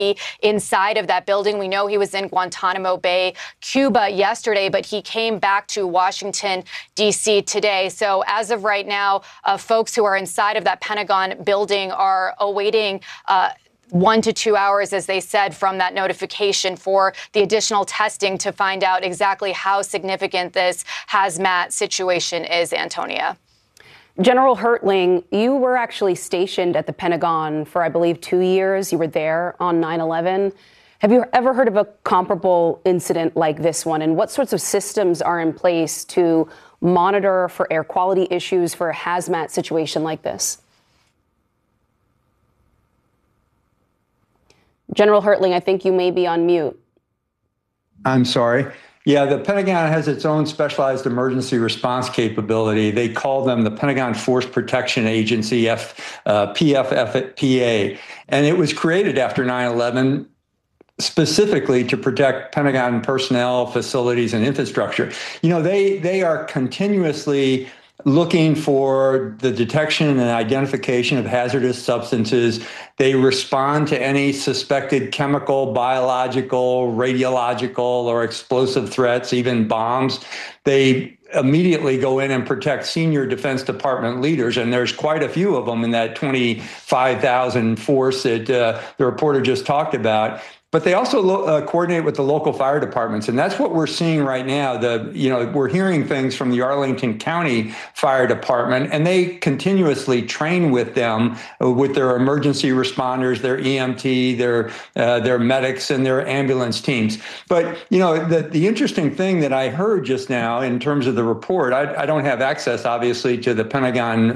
inside of that building. We know he was in Guantanamo Bay, Cuba yesterday, but he came back to Washington, D.C. today. So as of right now, folks who are inside of that Pentagon building are awaiting 1 to 2 hours, as they said, from that notification for the additional testing to find out exactly how significant this hazmat situation is, Antonia. General Hertling, you were actually stationed at the Pentagon for, I believe, 2 years. You were there on 9/11. Have you ever heard of a comparable incident like this one? And what sorts of systems are in place to monitor for air quality issues for a hazmat situation like this? General Hertling, I think you may be on mute. I'm sorry. Yeah, the Pentagon has its own specialized emergency response capability. They call them the Pentagon Force Protection Agency, PFFPA. And it was created after 9/11 specifically to protect Pentagon personnel, facilities, and infrastructure. You know, they are continuously looking for the detection and identification of hazardous substances. They respond to any suspected chemical, biological, radiological, or explosive threats, even bombs. They immediately go in and protect senior Defense Department leaders, and there's quite a few of them in that 25,000 force that the reporter just talked about. But they also coordinate with the local fire departments, and that's what we're seeing right now. We're hearing things from the Arlington County Fire Department, and they continuously train with them, with their emergency responders, their EMT, their medics, and their ambulance teams. But the interesting thing that I heard just now in terms of the report, I don't have access, obviously, to the Pentagon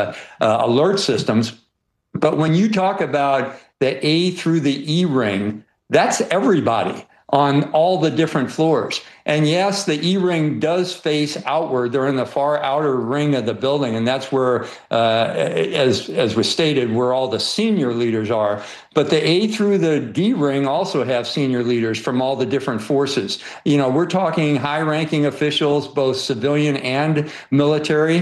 alert systems, but when you talk about the A through the E ring, that's everybody on all the different floors. And yes, the E-ring does face outward. They're in the far outer ring of the building, and that's where, as was stated, where all the senior leaders are. But the A through the D ring also have senior leaders from all the different forces. We're talking high-ranking officials, both civilian and military.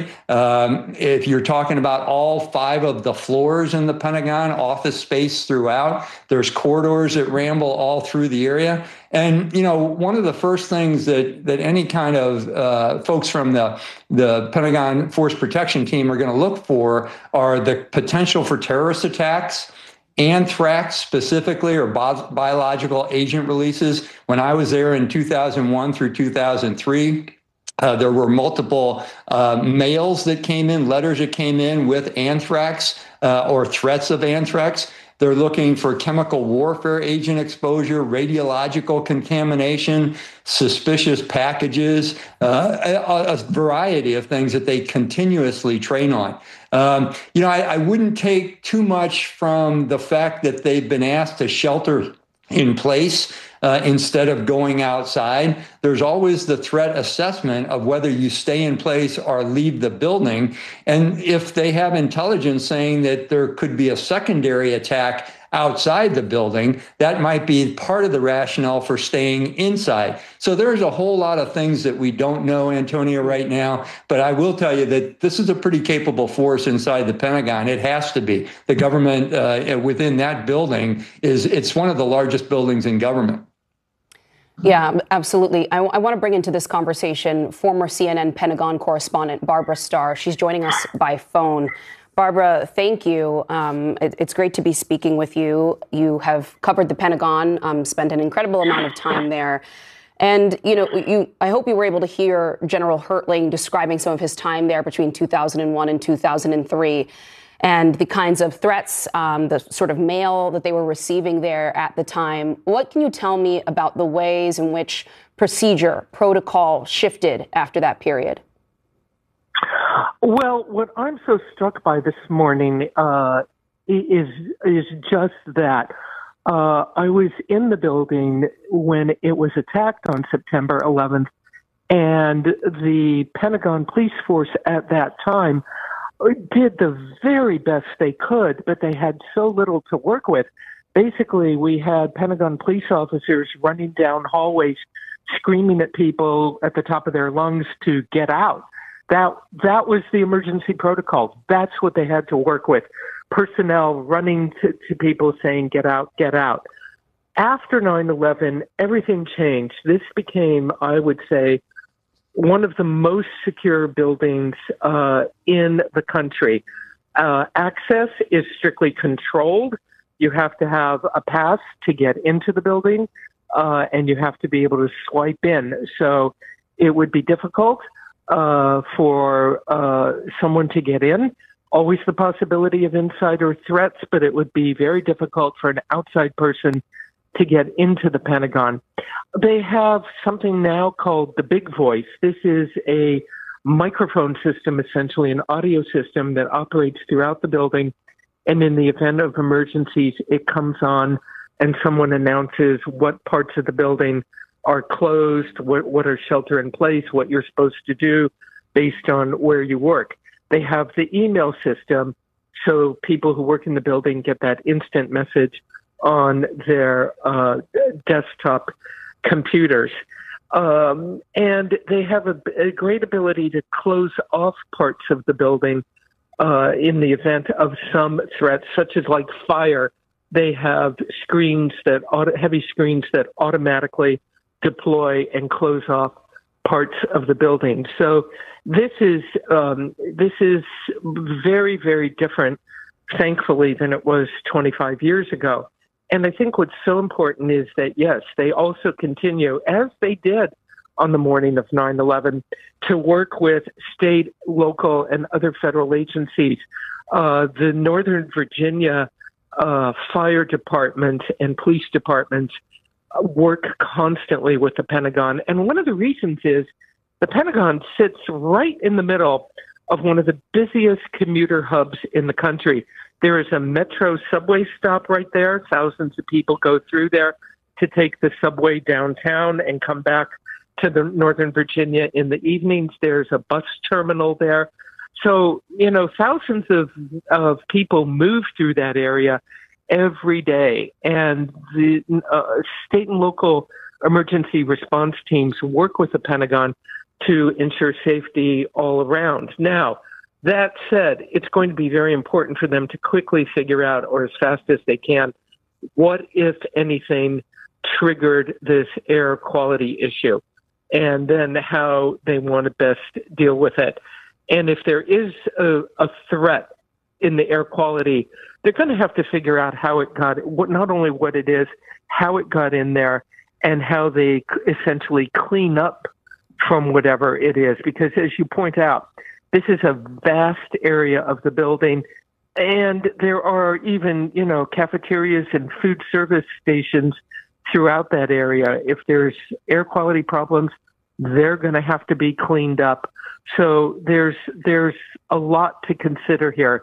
If you're talking about all 5 of the floors in the Pentagon, office space throughout, there's corridors that ramble all through the area. And, one of the first things that any kind of folks from the Pentagon Force Protection Team are going to look for are the potential for terrorist attacks, anthrax specifically, or biological agent releases. When I was there in 2001 through 2003, there were multiple mails that came in, letters that came in with anthrax or threats of anthrax. They're looking for chemical warfare agent exposure, radiological contamination, suspicious packages, a variety of things that they continuously train on. I wouldn't take too much from the fact that they've been asked to shelter in place instead of going outside. There's always the threat assessment of whether you stay in place or leave the building. And if they have intelligence saying that there could be a secondary attack outside the building, that might be part of the rationale for staying inside. So there's a whole lot of things that we don't know, Antonia, right now. But I will tell you that this is a pretty capable force inside the Pentagon. It has to be. The government within that building it's one of the largest buildings in government. Yeah, absolutely. I want to bring into this conversation former CNN Pentagon correspondent Barbara Starr. She's joining us by phone. Barbara, thank you. It's great to be speaking with you. You have covered the Pentagon, spent an incredible amount of time there. And, I hope you were able to hear General Hertling describing some of his time there between 2001 and 2003. And the kinds of threats, the sort of mail that they were receiving there at the time. What can you tell me about the ways in which protocol shifted after that period? Well, what I'm so struck by this morning is just that. I was in the building when it was attacked on September 11th, and the Pentagon police force at that time did the very best they could, but they had so little to work with. Basically, we had Pentagon police officers running down hallways, screaming at people at the top of their lungs to get out. That was the emergency protocol. That's what they had to work with. Personnel running to people saying, get out, get out. After 9/11, everything changed. This became, I would say, one of the most secure buildings in the country. Access is strictly controlled. You have to have a pass to get into the building, and you have to be able to swipe in. So it would be difficult for someone to get in. Always the possibility of insider threats, but it would be very difficult for an outside person to get into the Pentagon. They have something now called the Big Voice. This is a microphone system, essentially an audio system that operates throughout the building. And in the event of emergencies, it comes on and someone announces what parts of the building are closed, what are shelter in place, what you're supposed to do based on where you work. They have the email system, so people who work in the building get that instant message on their desktop computers. And they have a great ability to close off parts of the building in the event of some threats, such as like fire. They have heavy screens that automatically deploy and close off parts of the building. So this is very, very different, thankfully, than it was 25 years ago. And I think what's so important is that, yes, they also continue, as they did on the morning of 9/11, to work with state, local, and other federal agencies. The Northern Virginia Fire Department and police departments work constantly with the Pentagon. And one of the reasons is the Pentagon sits right in the middle of one of the busiest commuter hubs in the country. There is a metro subway stop right there. Thousands of people go through there to take the subway downtown and come back to the Northern Virginia in the evenings. There's a bus terminal there. So, thousands of people move through that area every day. And the state and local emergency response teams work with the Pentagon to ensure safety all around. Now, that said, it's going to be very important for them to quickly figure out, or as fast as they can, what, if anything, triggered this air quality issue, and then how they want to best deal with it. And if there is a threat in the air quality, they're going to have to figure out how it got, not only what it is, how it got in there, and how they essentially clean up from whatever it is. Because as you point out, this is a vast area of the building, and there are even, cafeterias and food service stations throughout that area. If there's air quality problems, they're going to have to be cleaned up. So there's a lot to consider here,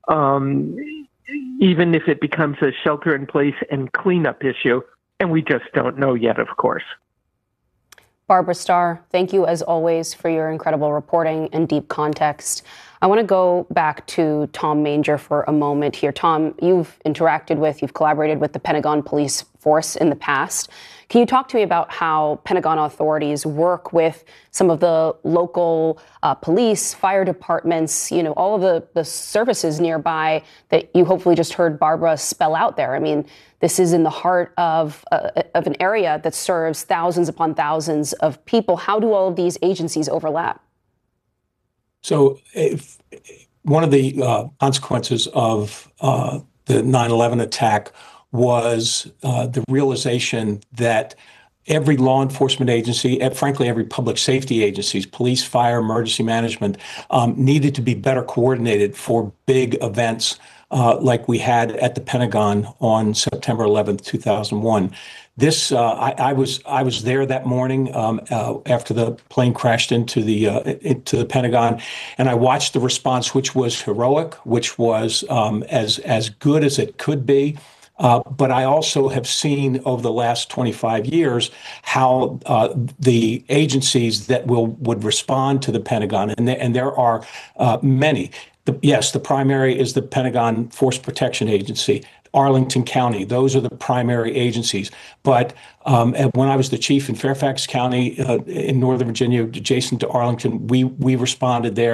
even if it becomes a shelter-in-place and cleanup issue, and we just don't know yet, of course. Barbara Starr, thank you as always for your incredible reporting and deep context. I want to go back to Tom Manger for a moment here. Tom, you've collaborated with the Pentagon Police Force in the past. Can you talk to me about how Pentagon authorities work with some of the local police, fire departments, all of the services nearby that you hopefully just heard Barbara spell out there? I mean, this is in the heart of an area that serves thousands upon thousands of people. How do all of these agencies overlap? So one of the consequences of the 9/11 attack was the realization that every law enforcement agency, and frankly, every public safety agencies, police, fire, emergency management, needed to be better coordinated for big events like we had at the Pentagon on September 11th, 2001. This I was there that morning after the plane crashed into the Pentagon, and I watched the response, which was heroic, which was as good as it could be. But I also have seen over the last 25 years how the agencies that would respond to the Pentagon, and there are many. Yes, the primary is the Pentagon Force Protection Agency, Arlington County. Those are the primary agencies. But when I was the chief in Fairfax County in Northern Virginia, adjacent to Arlington, we responded there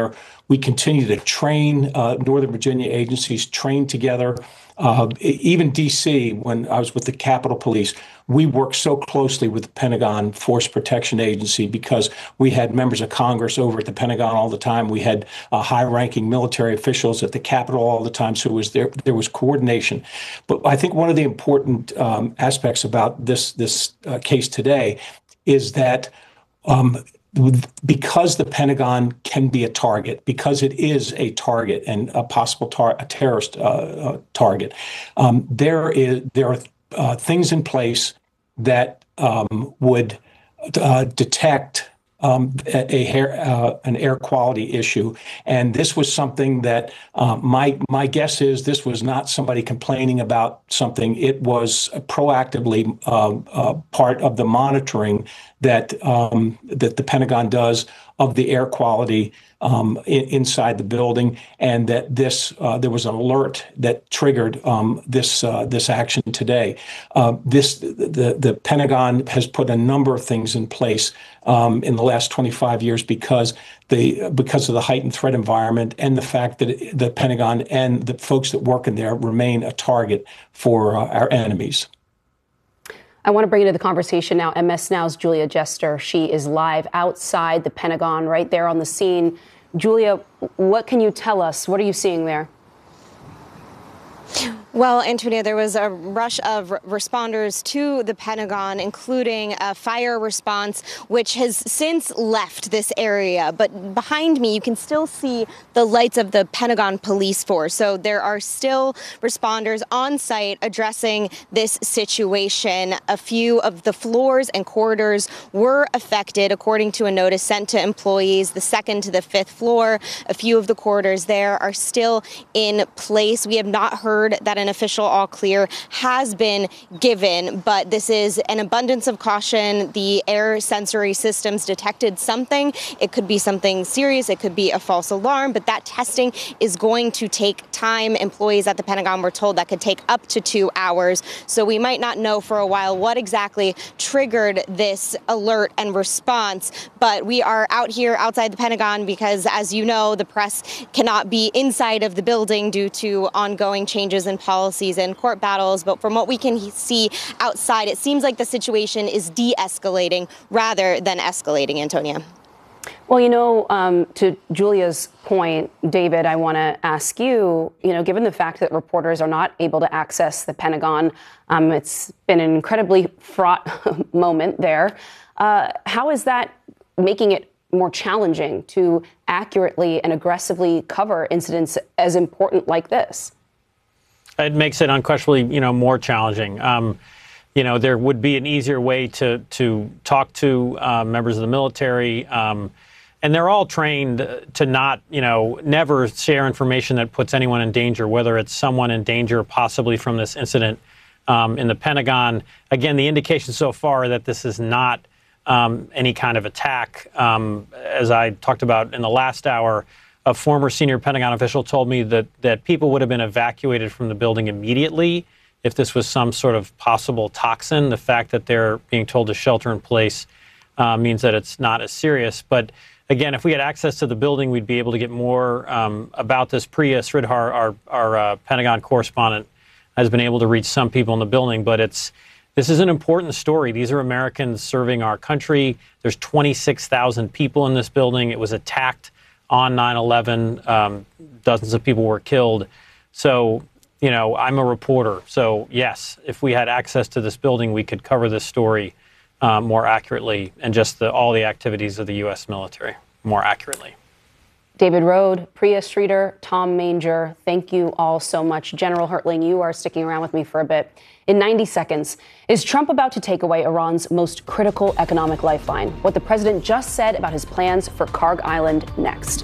We continue to train Northern Virginia agencies, train together. Even D.C., when I was with the Capitol Police, we worked so closely with the Pentagon Force Protection Agency because we had members of Congress over at the Pentagon all the time. We had high-ranking military officials at the Capitol all the time, so there was coordination. But I think one of the important aspects about this case today is that because the Pentagon can be a target, because it is a target and a possible a terrorist target, there are things in place that would detect an air quality issue. And this was something that my guess is this was not somebody complaining about something. It was proactively part of the monitoring that the Pentagon does of the air quality inside the building, and that there was an alert that triggered this action today. The Pentagon has put a number of things in place in the last 25 years because of the heightened threat environment and the fact that the Pentagon and the folks that work in there remain a target for our enemies. I want to bring into the conversation now MS Now's Julia Jester. She is live outside the Pentagon, right there on the scene. Julia, what can you tell us? What are you seeing there? Well, Antonia, there was a rush of responders to the Pentagon, including a fire response, which has since left this area. But behind me, you can still see the lights of the Pentagon police force. So there are still responders on site addressing this situation. A few of the floors and corridors were affected, according to a notice sent to employees. The second to the fifth floor, a few of the corridors there are still in place. We have not heard that an official all clear has been given, but this is an abundance of caution. The air sensory systems detected something. It could be something serious. It could be a false alarm, but that testing is going to take time. Employees at the Pentagon were told that could take up to 2 hours. So we might not know for a while what exactly triggered this alert and response, but we are out here outside the Pentagon because, as you know, the press cannot be inside of the building due to ongoing changes in policies and court battles. But from what we can see outside, it seems like the situation is de-escalating rather than escalating, Antonia. Well, to Julia's point, David, I want to ask you, given the fact that reporters are not able to access the Pentagon, it's been an incredibly fraught moment there. How is that making it more challenging to accurately and aggressively cover incidents as important like this? It makes it unquestionably, more challenging. There would be an easier way to talk to members of the military, and they're all trained to not, never share information that puts anyone in danger, whether it's someone in danger possibly from this incident in the Pentagon. Again, the indication so far that this is not any kind of attack. As I talked about in the last hour, a former senior Pentagon official told me that people would have been evacuated from the building immediately if this was some sort of possible toxin. The fact that they're being told to shelter in place means that it's not as serious. But again, if we had access to the building, we'd be able to get more about this. Priya Sridhar, our Pentagon correspondent, has been able to reach some people in the building. But this is an important story. These are Americans serving our country. There's 26,000 people in this building. It was attacked on 9/11, dozens of people were killed. So, I'm a reporter. So, yes, if we had access to this building, we could cover this story more accurately and just all the activities of the U.S. military more accurately. David Rohde, Priya Sridhar, Tom Manger, thank you all so much. General Hertling, you are sticking around with me for a bit. In 90 seconds, is Trump about to take away Iran's most critical economic lifeline? What the president just said about his plans for Kharg Island next.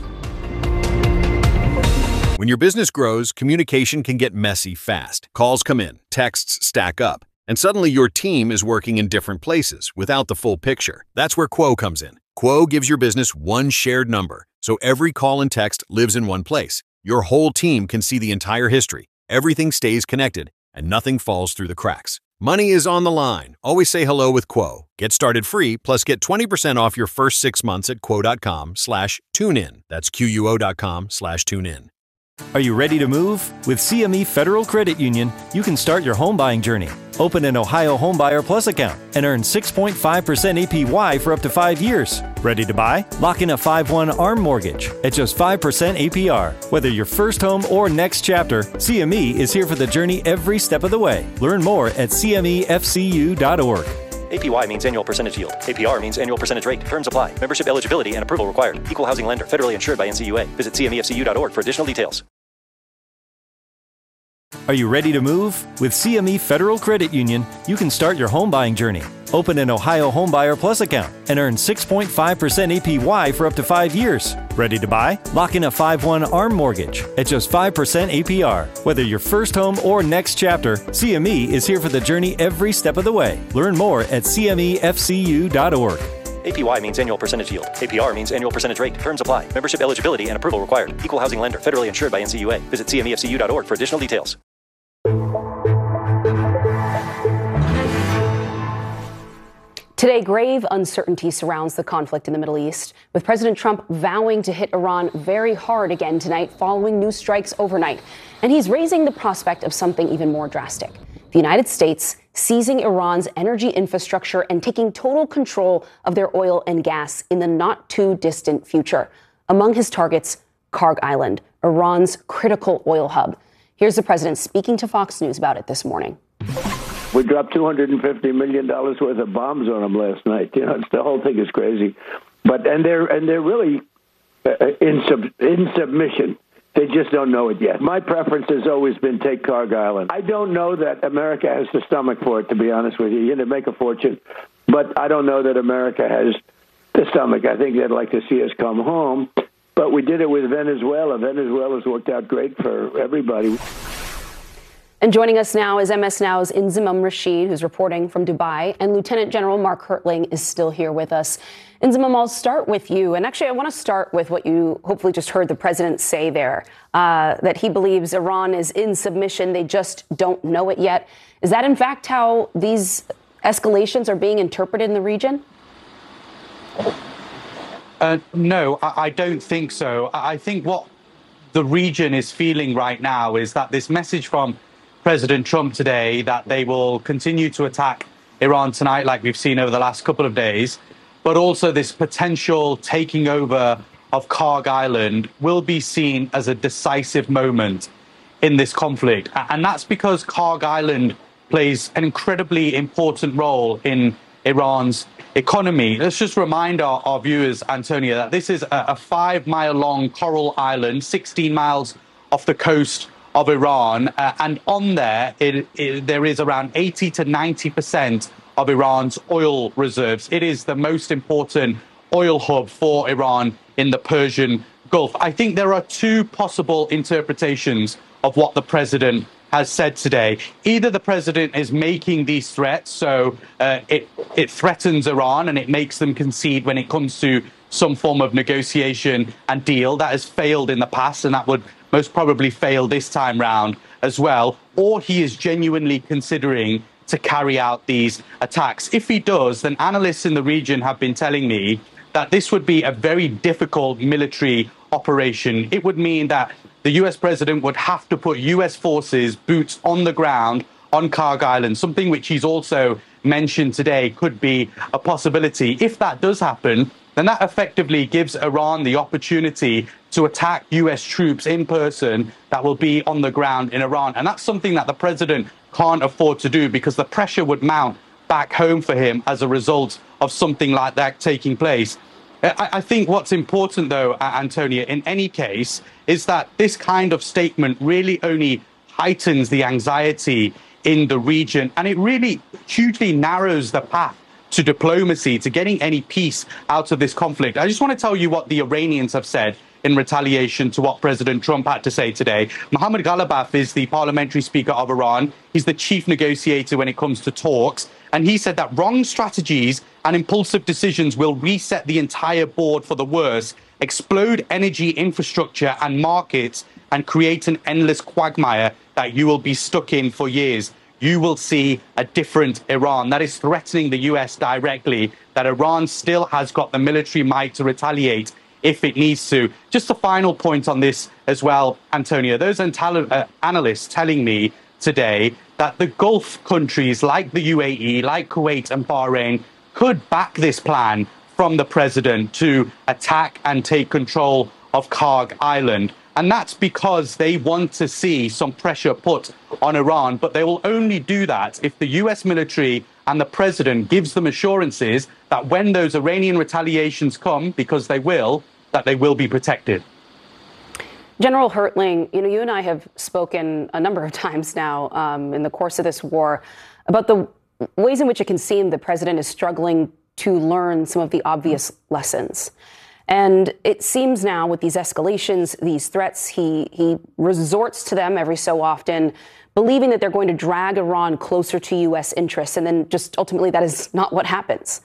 When your business grows, communication can get messy fast. Calls come in, texts stack up, and suddenly your team is working in different places without the full picture. That's where Quo comes in. Quo gives your business one shared number, so every call and text lives in one place. Your whole team can see the entire history. Everything stays connected, and nothing falls through the cracks. Money is on the line. Always say hello with Quo. Get started free, plus get 20% off your first 6 months at quo.com/tunein. That's QUO.com/tunein. Are you ready to move? With CME Federal Credit Union, you can start your home buying journey. Open an Ohio Homebuyer Plus account and earn 6.5% APY for up to 5 years. Ready to buy? Lock in a 5/1 ARM mortgage at just 5% APR. Whether your first home or next chapter, CME is here for the journey every step of the way. Learn more at cmefcu.org. APY means annual percentage yield. APR means annual percentage rate. Terms apply. Membership eligibility and approval required. Equal housing lender. Federally insured by NCUA. Visit cmefcu.org for additional details. Are you ready to move? With CME Federal Credit Union, you can start your home buying journey. Open an Ohio Homebuyer Plus account and earn 6.5% APY for up to 5 years. Ready to buy? Lock in a 5/1 ARM mortgage at just 5% APR. Whether your first home or next chapter, CME is here for the journey every step of the way. Learn more at cmefcu.org. APY means annual percentage yield. APR means annual percentage rate. Terms apply. Membership eligibility and approval required. Equal housing lender. Federally insured by NCUA. Visit cmefcu.org for additional details. Today, grave uncertainty surrounds the conflict in the Middle East, with President Trump vowing to hit Iran very hard again tonight following new strikes overnight. And he's raising the prospect of something even more drastic. The United States seizing Iran's energy infrastructure and taking total control of their oil and gas in the not-too-distant future. Among his targets, Kharg Island, Iran's critical oil hub. Here's the president speaking to Fox News about it this morning. We dropped $250 million worth of bombs on them last night. You know, the whole thing is crazy. But they're really in submission. They just don't know it yet. My preference has always been take Kharg Island. I don't know that America has the stomach for it, to be honest with you. You know, make a fortune. But I don't know that America has the stomach. I think they'd like to see us come home. But we did it with Venezuela. Venezuela's worked out great for everybody. And joining us now is MS Now's Inzamam Rashid, who's reporting from Dubai, and Lieutenant General Mark Hertling is still here with us. Inzamam, I'll start with you. And actually, I want to start with what you hopefully just heard the president say there, that he believes Iran is in submission. They just don't know it yet. Is that, in fact, how these escalations are being interpreted in the region? No, I don't think so. I think what the region is feeling right now is that this message from President Trump today that they will continue to attack Iran tonight, like we've seen over the last couple of days, but also this potential taking over of Kharg Island will be seen as a decisive moment in this conflict. And that's because Kharg Island plays an incredibly important role in Iran's economy. Let's just remind our viewers, Antonia, that this is a 5-mile-long coral island, 16 miles off the coast of Iran, and on there there is around 80 to 90% of Iran's oil reserves. It is the most important oil hub for Iran in the Persian Gulf. I think there are two possible interpretations of what the president has said today. Either the president is making these threats, so it threatens Iran and it makes them concede when it comes to some form of negotiation and deal. That has failed in the past, and that would most probably fail this time round as well. Or he is genuinely considering to carry out these attacks. If he does, then analysts in the region have been telling me that this would be a very difficult military operation. It would mean that the US president would have to put US forces, boots on the ground on Kharg Island, something which he's also mentioned today could be a possibility. If that does happen, then that effectively gives Iran the opportunity to attack US troops in person that will be on the ground in Iran. And that's something that the president can't afford to do, because the pressure would mount back home for him as a result of something like that taking place. I think what's important, though, Antonia, in any case, is that this kind of statement really only heightens the anxiety in the region, and it really hugely narrows the path to diplomacy, to getting any peace out of this conflict. I just want to tell you what the Iranians have said in retaliation to what President Trump had to say today. Mohammad Ghalibaf is the parliamentary speaker of Iran. He's the chief negotiator when it comes to talks. And he said that wrong strategies and impulsive decisions will reset the entire board for the worse, explode energy infrastructure and markets, and create an endless quagmire that you will be stuck in for years. you will see a different Iran that is threatening the US directly, that Iran still has got the military might to retaliate if it needs to. Just a final point on this as well, Antonio. Those analysts telling me today that the Gulf countries like the UAE, like Kuwait and Bahrain, could back this plan from the president to attack and take control of Karg Island. And that's because they want to see some pressure put on Iran, but they will only do that if the US military and the president gives them assurances that when those Iranian retaliations come, because they will, that they will be protected. General Hertling, you and I have spoken a number of times now in the course of this war about the ways in which it can seem the president is struggling to learn some of the obvious lessons. And it seems now with these escalations, these threats, he resorts to them every so often, believing that they're going to drag Iran closer to U.S. interests. And then just ultimately that is not what happens.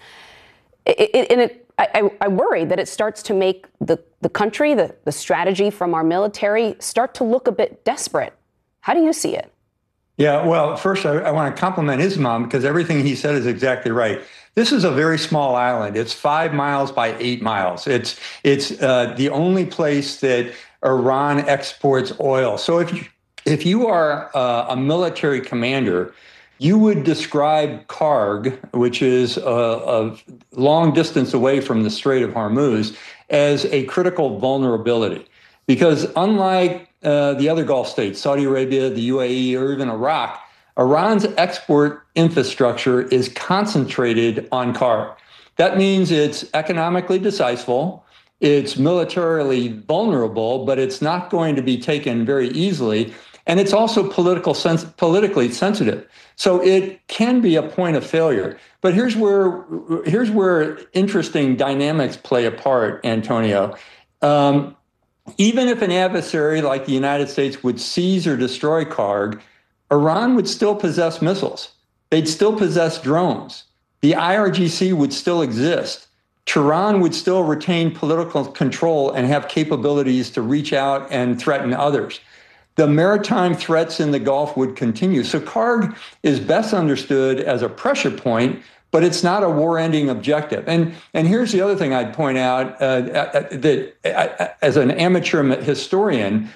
I worry that it starts to make the country, the strategy from our military start to look a bit desperate. How do you see it? Yeah, well, first, I want to compliment Islam because everything he said is exactly right. This is a very small island. It's 5 miles by 8 miles. It's the only place that Iran exports oil. So if you are a military commander, you would describe Karg, which is a long distance away from the Strait of Hormuz, as a critical vulnerability. Because unlike the other Gulf states, Saudi Arabia, the UAE, or even Iraq, Iran's export infrastructure is concentrated on Karg. That means it's economically decisive, it's militarily vulnerable, but it's not going to be taken very easily. And it's also politically sensitive. So it can be a point of failure. But here's where interesting dynamics play a part, Antonio. Even if an adversary like the United States would seize or destroy Karg, Iran would still possess missiles. They'd still possess drones. The IRGC would still exist. Tehran would still retain political control and have capabilities to reach out and threaten others. The maritime threats in the Gulf would continue. So Karg is best understood as a pressure point, but it's not a war-ending objective. And here's the other thing I'd point out, that as an amateur historian,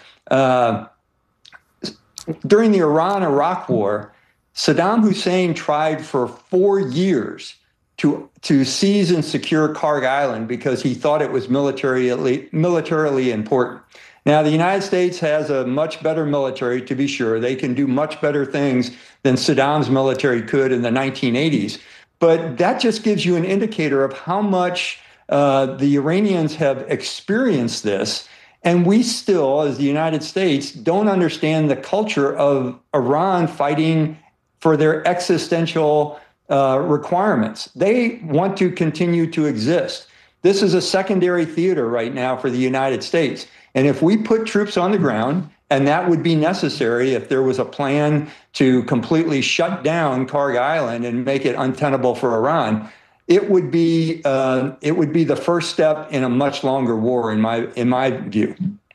during the Iran-Iraq War, Saddam Hussein tried for 4 years to seize and secure Karg Island because he thought it was militarily important. Now, the United States has a much better military, to be sure. They can do much better things than Saddam's military could in the 1980s. But that just gives you an indicator of how much the Iranians have experienced this. And we still, as the United States, don't understand the culture of Iran fighting for their existential requirements. They want to continue to exist. This is a secondary theater right now for the United States. And if we put troops on the ground, and that would be necessary if there was a plan to completely shut down Karg Island and make it untenable for Iran, it would be the first step in a much longer war, in my view.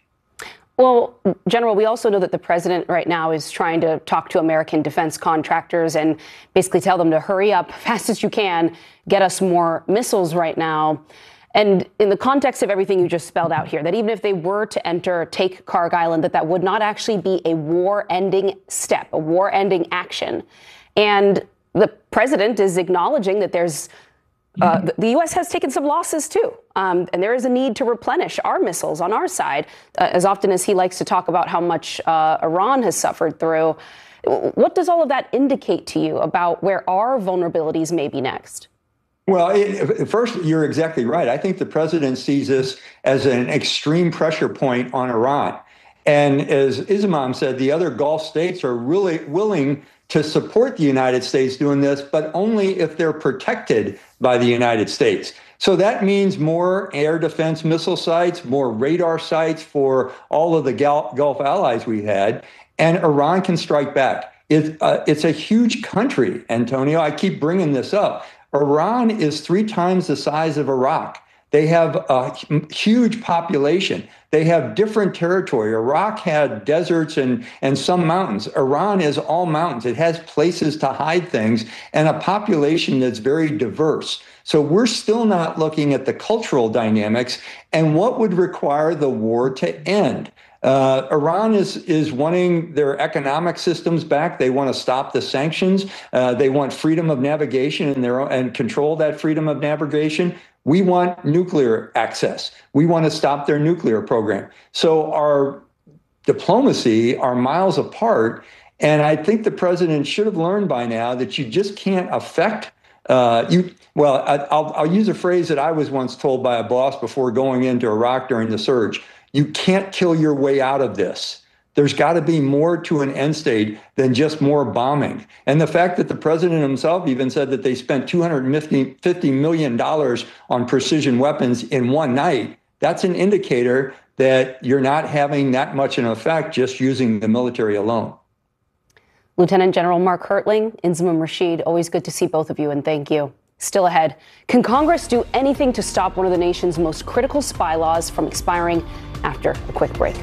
Well, General, we also know that the president right now is trying to talk to American defense contractors and basically tell them to hurry up fast as you can, get us more missiles right now. And in the context of everything you just spelled out here, that even if they were to take Karg Island, that would not actually be a war-ending step, a war-ending action. And the president is acknowledging that there's the U.S. has taken some losses, too. And there is a need to replenish our missiles on our side, as often as he likes to talk about how much Iran has suffered through. What does all of that indicate to you about where our vulnerabilities may be next? Well, first, you're exactly right. I think the president sees this as an extreme pressure point on Iran. And as Islam said, the other Gulf states are really willing to support the United States doing this, but only if they're protected by the United States. So that means more air defense missile sites, more radar sites for all of the Gulf allies we had, and Iran can strike back. It's a huge country, Antonio. I keep bringing this up. Iran is 3 times the size of Iraq. They have a huge population. They have different territory. Iraq had deserts and some mountains. Iran is all mountains. It has places to hide things and a population that's very diverse. So we're still not looking at the cultural dynamics and what would require the war to end. Iran is wanting their economic systems back. They want to stop the sanctions. They want freedom of navigation and control that freedom of navigation. We want nuclear access. We want to stop their nuclear program. So our diplomacy are miles apart. And I think the president should have learned by now that you just can't affect I'll use a phrase that I was once told by a boss before going into Iraq during the surge. You can't kill your way out of this. There's got to be more to an end state than just more bombing. And the fact that the president himself even said that they spent $250 million on precision weapons in one night, that's an indicator that you're not having that much an effect just using the military alone. Lieutenant General Mark Hertling, Inzamam Rashid, always good to see both of you, and thank you. Still ahead, can Congress do anything to stop one of the nation's most critical spy laws from expiring? After a quick break.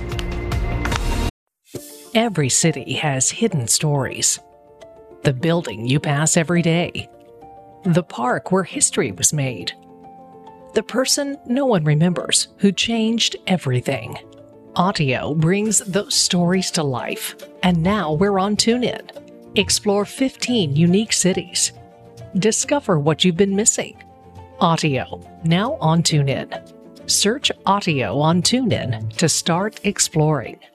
Every city has hidden stories. The building you pass every day. The park where history was made. The person no one remembers who changed everything. Audio brings those stories to life. And now we're on TuneIn. Explore 15 unique cities. Discover what you've been missing. Audio, now on TuneIn. Search Audio on TuneIn to start exploring.